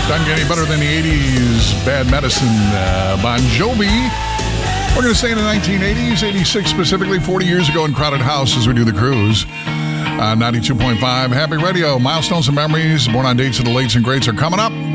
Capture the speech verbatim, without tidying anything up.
Doesn't get any better than the eighties Bad Medicine, uh, Bon Jovi. We're going to stay in the nineteen eighties, eighty-six specifically, forty years ago in Crowded House as we do the cruise. Uh, ninety-two point five Happy Radio. Milestones and memories, born on dates of the lates and greats are coming up.